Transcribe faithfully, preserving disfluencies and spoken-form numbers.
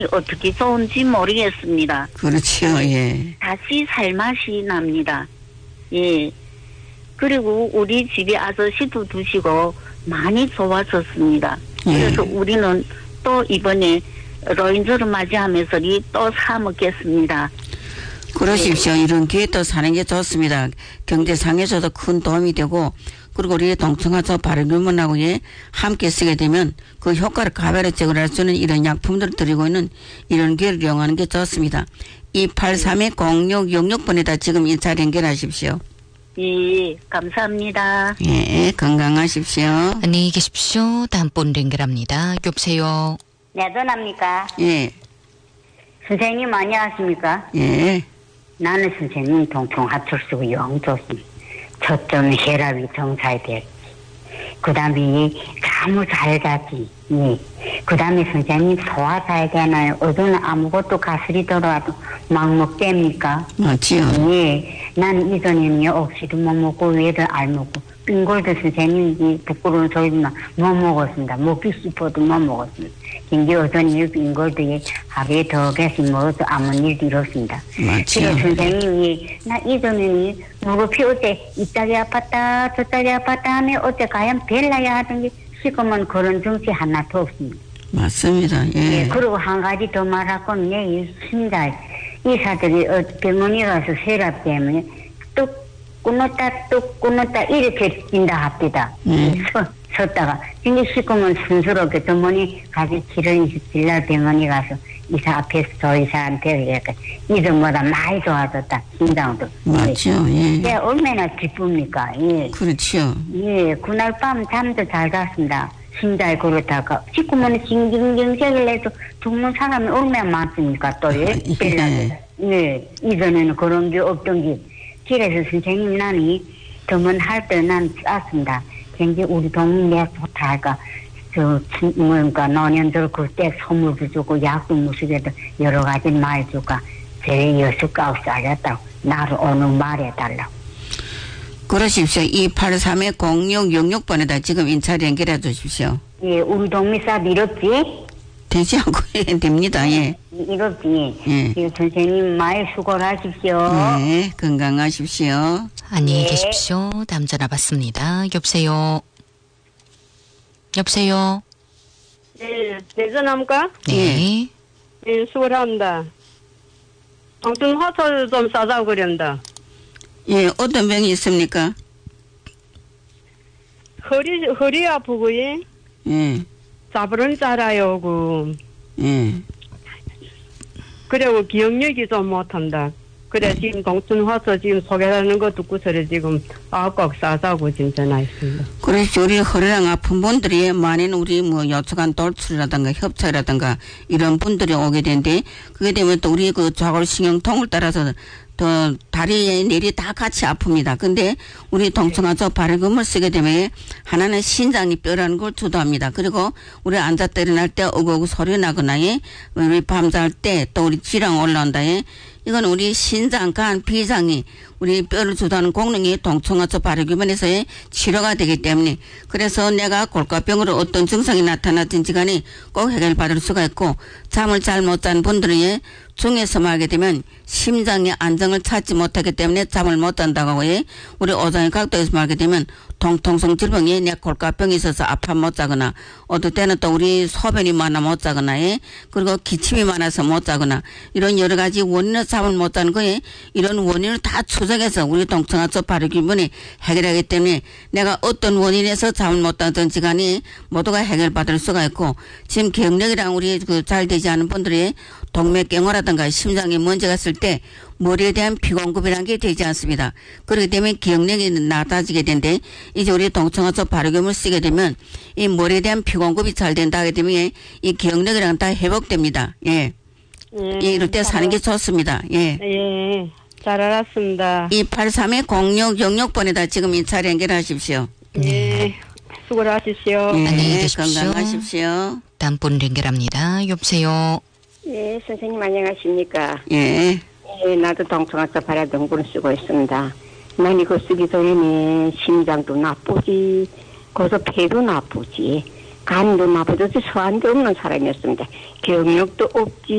어떻게 좋은지 모르겠습니다. 그렇죠. 예. 다시 살맛이 납니다. 예. 그리고 우리 집에 아저씨도 드시고 많이 좋아졌습니다. 예. 그래서 우리는 또 이번에 로인조를 맞이하면서 또 사 먹겠습니다. 그러십시오. 예. 이런 기회 또 사는 게 좋습니다. 경제상에서도 큰 도움이 되고, 그리고 우리 동청화초 발효균문하고 예, 함께 쓰게 되면 그 효과를 가별로 제거할 수 있는 이런 약품들을 드리고 있는 이런 기회를 이용하는 게 좋습니다. 이팔삼 공육육육 번에다 지금 인차 연결하십시오. 예, 감사합니다. 예, 건강하십시오. 안녕히 계십시오. 다음 분 연결합니다. 여보세요. 네, 전합니까? 예. 선생님 안녕하십니까? 예. 나는 선생님 동청하철수고 영조습니다. 첫째는 혈압이 정상이 그 다음에 감을 잘 자지. 예. 그 다음에 선생님 소화 잘 되나요? 어제는 아무것도 가슬이 들어와도 막 먹답니까? 맞지요. 예. 나는 이전에는요, 억시도 못 먹고, 위에도 알 먹고, 빙골도 선생님이 부끄러운 소리만 못 먹었습니다. 먹기 싶어도 못 먹었습니다. 근데 어전이 빙골도 하루에 더 개씩 먹어서 아무 일도 이렇습니다. 맞지요. 그래서 선생님이, 나 이전에는 무릎이 어째 이쪽이 아팠다, 저쪽이 아팠다 하면 어째 가야 벨라야 하던 게 지금은 그런 정치 하나도 없습니다. 맞습니다. 예. 예, 그리고 한 가지 더 말할 건, 내 심장, 의사들이 어, 병원에 가서 혈압 때문에 뚝 끊었다 뚝 끊었다 이렇게 뛴다 합니다. 음. 서, 섰다가. 근데 지금은 순수롭게 병원에 가서 치료를 질날 병원에 가서 의사 앞에서 저 의사한테 그러니까 이전보다 많이 좋아졌다. 심장도. 맞죠. 예. 예, 얼마나 기쁩니까. 예. 그렇죠. 예, 그날 밤 잠도 잘 잤습니다. 심장이 그렇다가 지금은 징징징징을 해도 죽는 사람이 얼마나 많습니까 또 예? 예. 예, 이전에는 그런 게 없던 게 그래서 선생님 나는 더문 할 때 난 쌌습니다. 굉장히 우리 동네 좋다 할까 저 뭔가 노년들 그때 선물도 주고 약도 무식해도 여러 가지 말 주고 제 여섯 가우 싸겠다고 나를 오늘 말해달라고. 그러십시오. 이팔삼 공육육육 번에다 지금 인차 연결해 주십시오. 예, 우리 동미사 이렇지? 되지 않고 됩니다. 예. 이렇지? 예. 예, 선생님 많이 수고를 하십시오. 예, 건강하십시오. 안녕히 네. 계십시오. 다음 전화 받습니다. 여보세요. 여보세요. 네, 대전합니까? 네. 네, 수고를 합니다. 아무튼 화철 좀 싸자고 그런다. 예, 어떤 병이 있습니까? 허리, 허리 아프고, 예? 예, 자부른 자라요, 그. 예. 그리고 기억력이 좀 못한다. 그래, 지금 동춘 화서 지금 소개하는 거 듣고서는 지금 아, 꼭 싸자고 지금 전화했습니다. 그래서 우리 허리랑 아픈 분들이 많은 우리 뭐 요측한 돌출이라든가 협착이라든가 이런 분들이 오게 되는데 그게 되면 또 우리 그 좌골신경통을 따라서 또 다리에 내리 다 같이 아픕니다. 근데 우리 동청화초 발효금을 쓰게 되면 하나는 신장이 뼈라는 걸 주도합니다. 그리고 우리 앉았다 일어날 때 어구어구 소리 나거나 우리 밤잘 때 또 우리 쥐랑 올라온다. 이건 우리 신장, 간, 비장이 우리 뼈를 주도하는功능이 동청화초 발효균에서의 치료가 되기 때문에 그래서 내가 골가병으로 어떤 증상이 나타났든지 간에 꼭 해결받을 수가 있고 잠을 잘 못 자는 분들의 중에서 말하게 되면 심장의 안정을 찾지 못하기 때문에 잠을 못 잔다고 해. 우리 오장의 각도에서 말하게 되면 통통성 질병이 내 골가병이 있어서 아파 못 자거나 어떨 때는 또 우리 소변이 많아 못 자거나 해. 그리고 기침이 많아서 못 자거나 이런 여러 가지 원인을 잠을 못 자는 거에 이런 원인을 다 추적해서 우리 동청화초 발효균이 해결하기 때문에 내가 어떤 원인에서 잠을 못 자든지 간에 모두가 해결받을 수가 있고 지금 기억력이랑 우리 그 잘 되지 않은 분들이 동맥경화라든가 심장에 문제가 있을 때 머리에 대한 피공급이라는 게 되지 않습니다. 그렇기 때문에 기억력이 낮아지게 되는데 이제 우리 동청화초 발효균을 쓰게 되면 이 머리에 대한 피공급이 잘 된다 하게 되면 이 기억력이랑 다 회복됩니다. 예. 예, 예, 이럴 때 사는 게 좋습니다. 예. 예, 잘 알았습니다. 이팔삼 공육육육 번에다 지금 인차 연결하십시오. 예, 수고를 하십시오. 예, 안녕히 계십시오. 건강하십시오. 다음 분 연결합니다. 여보세요. 예, 선생님 안녕하십니까. 예. 예, 나도 동청화초 발효등분을 쓰고 있습니다. 난 이거 쓰기 전에는 심장도 나쁘지, 거기서 폐도 나쁘지. 간도 나쁘듯이 소환도 없는 사람이었습니다. 경력도 없지